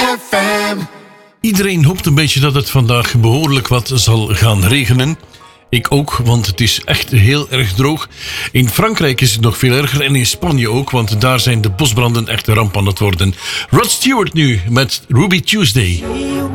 ZFM. Iedereen hoopt een beetje dat het vandaag behoorlijk wat zal gaan regenen. Ik ook, want het is echt heel erg droog. In Frankrijk is het nog veel erger en in Spanje ook, want daar zijn de bosbranden echt een ramp aan het worden. Rod Stewart nu met Ruby Tuesday.